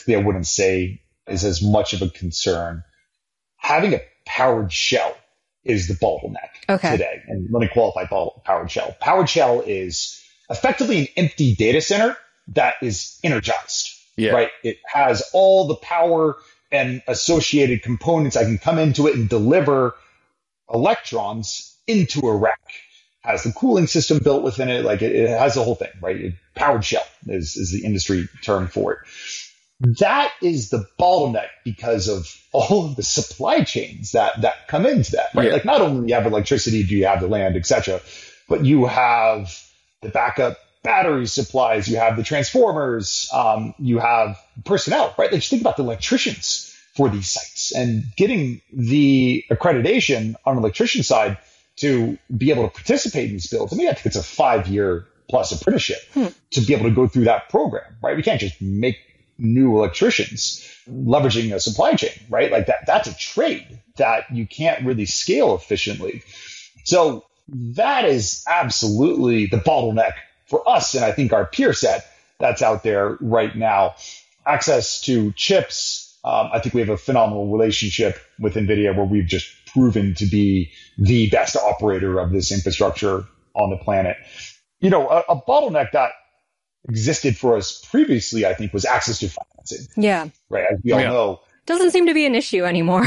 realistically, I wouldn't say is as much of a concern. Having a powered shell is the bottleneck today. And let me qualify powered shell. Powered shell is effectively an empty data center that is energized, right? It has all the power and associated components. I can come into it and deliver electrons into a rack. Has the cooling system built within it. Like it has the whole thing, right? Powered shell is the industry term for it. That is the bottleneck because of all of the supply chains that come into that, right? Like not only do you have electricity, do you have the land, etc., but you have the backup battery supplies, you have the transformers, you have personnel, right? Like just think about the electricians for these sites and getting the accreditation on the electrician side to be able to participate in these builds. I mean, I think it's a 5-year plus apprenticeship to be able to go through that program, right? We can't just make new electricians leveraging a supply chain, right? Like that's a trade that you can't really scale efficiently. So that is absolutely the bottleneck for us. And I think our peer set that's out there right now, access to chips. I think we have a phenomenal relationship with NVIDIA where we've just proven to be the best operator of this infrastructure on the planet. You know, a bottleneck that existed for us previously, I think, was access to financing. Yeah. Right. As we all know. Doesn't seem to be an issue anymore.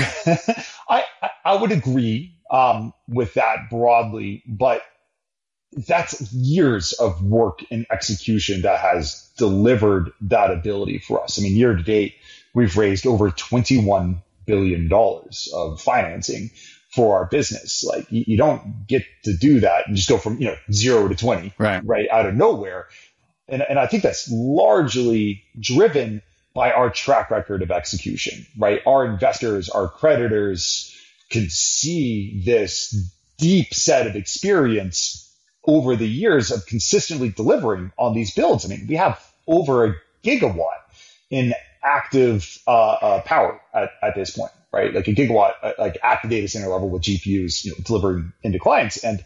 I would agree with that broadly, but that's years of work and execution that has delivered that ability for us. I mean, year to date, we've raised over $21 billion of financing for our business. Like you don't get to do that and just go from, 0 to 20 right out of nowhere. And I think that's largely driven by our track record of execution, right? Our investors, our creditors can see this deep set of experience over the years of consistently delivering on these builds. I mean, we have over a gigawatt in active power at this point, right? Like a gigawatt, like at the data center level with GPUs, delivering into clients. And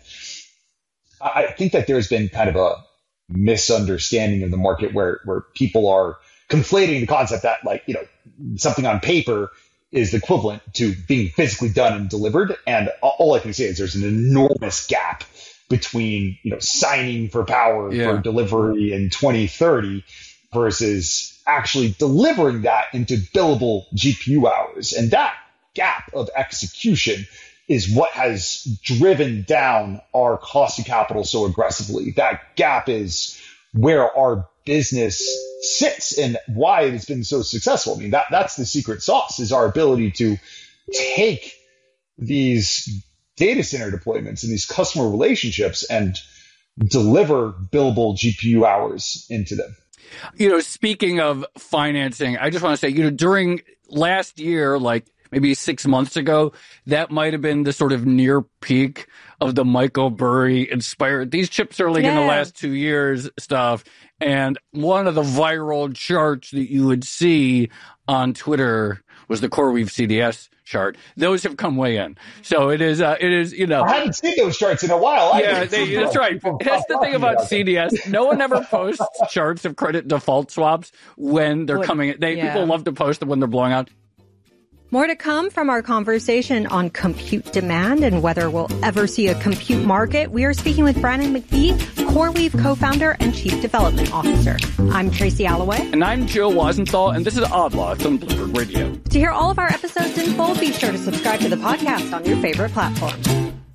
I think that there's been kind of a misunderstanding of the market where people are conflating the concept that something on paper is the equivalent to being physically done and delivered. And all I can say is there's an enormous gap between, signing for power for delivery in 2030 versus actually delivering that into billable GPU hours. And that gap of execution is what has driven down our cost of capital so aggressively. That gap is where our business sits and why it's been so successful. I mean, that's the secret sauce, is our ability to take these data center deployments and these customer relationships and deliver billable GPU hours into them. Speaking of financing, I just want to say, during last year, like maybe 6 months ago, that might have been the sort of near peak of the Michael Burry inspired. These chips are like in the last 2 years stuff. And one of the viral charts that you would see on Twitter was the CoreWeave CDS chart. Those have come way in. So it is, I haven't seen those charts in a while. That's right. That's the thing about CDS. No one ever posts charts of credit default swaps when they're coming. People love to post them when they're blowing out. More to come from our conversation on compute demand and whether we'll ever see a compute market. We are speaking with Brannon McBee, CoreWeave co-founder and chief development officer. I'm Tracy Alloway. And I'm Joe Wasenthal, and this is Odd Lots on Bloomberg Radio. To hear all of our episodes in full, be sure to subscribe to the podcast on your favorite platforms.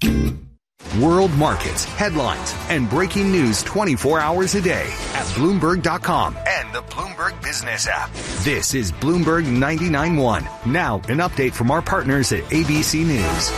World markets, headlines, and breaking news 24 hours a day at Bloomberg.com and the Bloomberg Business app. This is Bloomberg 99.1. Now, an update from our partners at ABC News.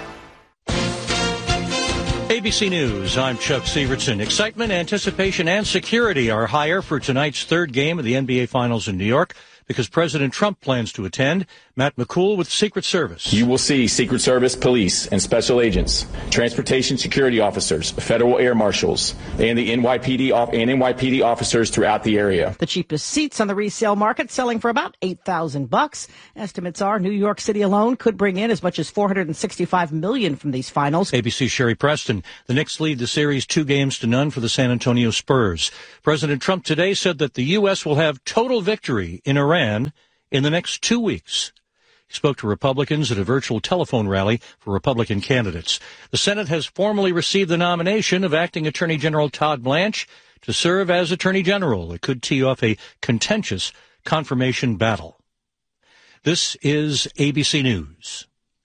ABC News, I'm Chuck Severson. Excitement, anticipation, and security are higher for tonight's third game of the NBA Finals in New York because President Trump plans to attend. Matt McCool with Secret Service. You will see Secret Service, police, and special agents, transportation security officers, federal air marshals, and the NYPD officers throughout the area. The cheapest seats on the resale market selling for about $8,000. Estimates are New York City alone could bring in as much as $465 million from these finals. ABC's Sherry Preston. The Knicks lead the series 2-0 for the San Antonio Spurs. President Trump today said that the U.S. will have total victory in Iran in the next 2 weeks. He spoke to Republicans at a virtual telephone rally for Republican candidates. The Senate has formally received the nomination of Acting Attorney General Todd Blanche to serve as Attorney General. It could tee off a contentious confirmation battle. This is ABC News.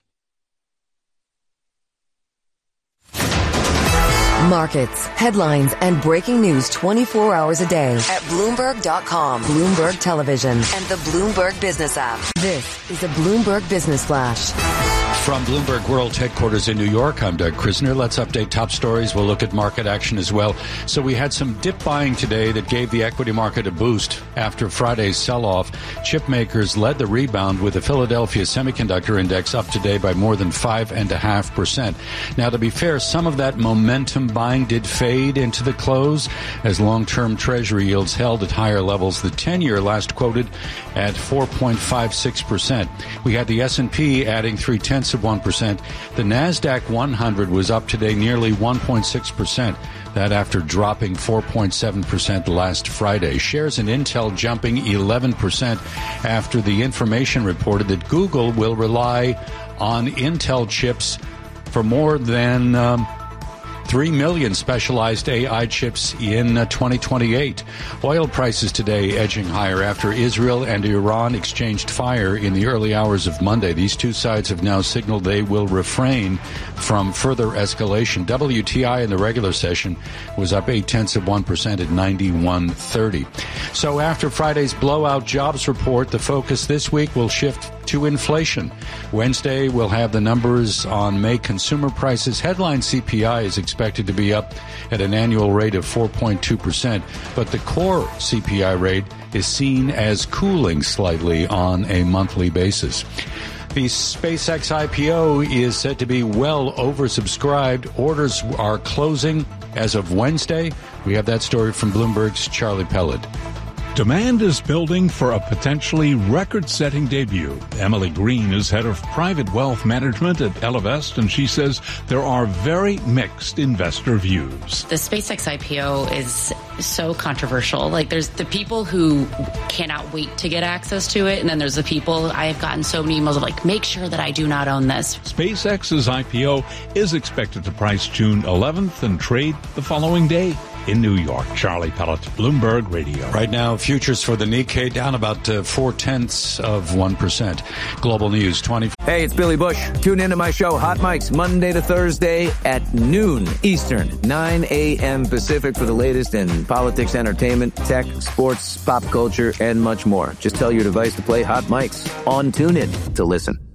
Markets, headlines, and breaking news 24 hours a day at Bloomberg.com, Bloomberg Television, and the Bloomberg Business app. This is a Bloomberg Business Flash. From Bloomberg World Headquarters in New York, I'm Doug Krisner. Let's update top stories. We'll look at market action as well. So we had some dip buying today that gave the equity market a boost after Friday's sell-off. Chip makers led the rebound with the Philadelphia Semiconductor Index up today by more than 5.5%. Now, to be fair, some of that momentum buying did fade into the close as long-term Treasury yields held at higher levels. The 10-year last quoted at 4.56%. We had the S&P adding 0.3%. The NASDAQ 100 was up today nearly 1.6%. That after dropping 4.7% last Friday. Shares in Intel jumping 11% after the information reported that Google will rely on Intel chips for more than 3 million specialized AI chips in 2028. Oil prices today edging higher after Israel and Iran exchanged fire in the early hours of Monday. These two sides have now signaled they will refrain from further escalation. WTI in the regular session was up 0.8% at 91.30. So after Friday's blowout jobs report, the focus this week will shift to inflation. Wednesday, we'll have the numbers on May consumer prices. Headline CPI is expected to be up at an annual rate of 4.2%, but the core CPI rate is seen as cooling slightly on a monthly basis. The SpaceX IPO is said to be well oversubscribed. Orders are closing as of Wednesday. We have that story from Bloomberg's Charlie Pellet. Demand is building for a potentially record-setting debut. Emily Green is head of private wealth management at Ellevest, and she says there are very mixed investor views. The SpaceX IPO is so controversial. Like, there's the people who cannot wait to get access to it, and then there's the people, I have gotten so many emails of like, make sure that I do not own this. SpaceX's IPO is expected to price June 11th and trade the following day. In New York, Charlie Pellet, Bloomberg Radio. Right now, futures for the Nikkei down about 0.4%. Global News 24. Hey, it's Billy Bush. Tune into my show, Hot Mics, Monday to Thursday at noon Eastern, 9 a.m. Pacific for the latest in politics, entertainment, tech, sports, pop culture, and much more. Just tell your device to play Hot Mics on TuneIn to listen.